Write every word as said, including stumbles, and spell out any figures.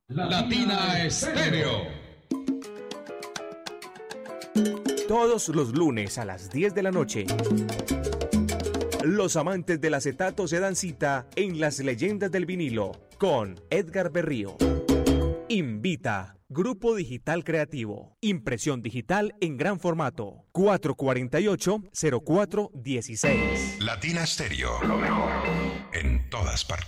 Latina Estéreo. Todos los lunes a las diez de la noche, los amantes del acetato se dan cita en Las Leyendas del Vinilo con Edgar Berrío. Invita Grupo Digital Creativo. Impresión digital en gran formato. cuatro cuatro ocho, cero cuatro uno seis. Latina Stereo. Lo mejor en todas partes.